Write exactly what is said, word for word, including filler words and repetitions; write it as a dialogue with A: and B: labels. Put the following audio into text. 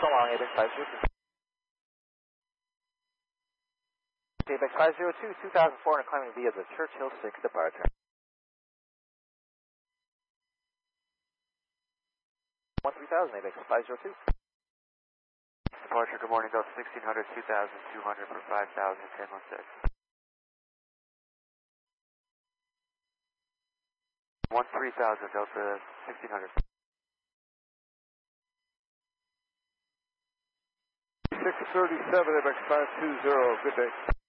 A: so long, A B X five zero two. A B X five zero two, two thousand four hundred climbing via the Churchill six departure. one three thousand, A B X five zero two.
B: Departure, good morning, Delta sixteen hundred, two thousand two hundred for five thousand, ten one six. one three thousand, Delta sixteen hundred.
C: six thirty-seven, A B X five two zero, good day.